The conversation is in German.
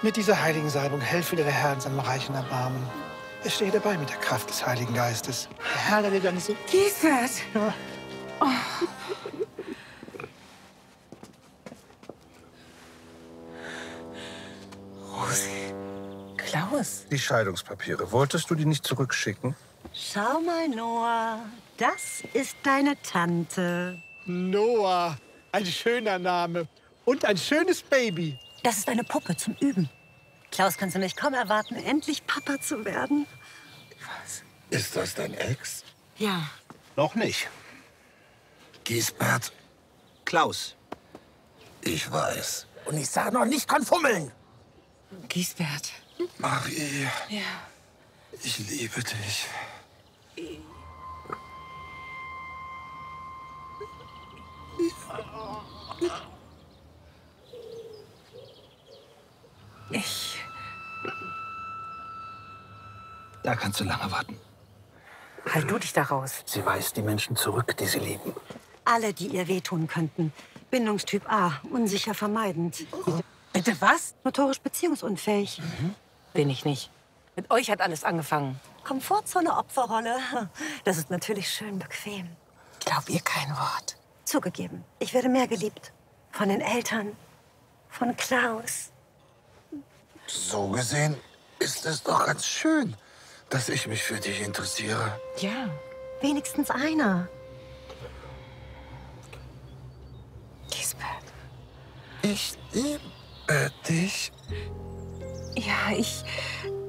Mit dieser heiligen Salbung helfe dir der Herr in seinem reichen Erbarmen. Er stehe dabei mit der Kraft des Heiligen Geistes. Der Herr, der dir deine Seele... Gisbert! Ja. Oh. Rosi. Klaus. Die Scheidungspapiere. Wolltest du die nicht zurückschicken? Schau mal, Noah. Das ist deine Tante. Noah, ein schöner Name. Und ein schönes Baby. Das ist eine Puppe zum Üben. Klaus, kannst du nicht kaum erwarten, endlich Papa zu werden? Was? Ist das dein Ex? Ja. Noch nicht. Gisbert, Klaus. ich weiß. Und ich sage noch nicht konfummeln. Gisbert. Marie, Ja. ich liebe dich. Da kannst du lange warten. Halt du dich da raus. Sie weist die Menschen zurück, die sie lieben. Alle, die ihr wehtun könnten. Bindungstyp A, unsicher vermeidend. Bitte was? Notorisch beziehungsunfähig. Bin ich nicht. Mit euch hat alles angefangen. Komfortzone Opferrolle. Das ist natürlich schön bequem. Glaub ihr kein Wort. Zugegeben, ich werde mehr geliebt. Von den Eltern. Von Klaus. So gesehen ist es doch ganz schön, dass ich mich für dich interessiere. Ja. Wenigstens einer. Gisbert. Ich liebe dich. Ja, ich